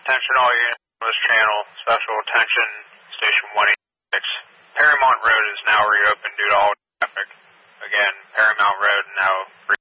Attention all units on this channel. Special attention, Station 186. Paramount Road is now reopened due to all traffic. Again, Paramount Road now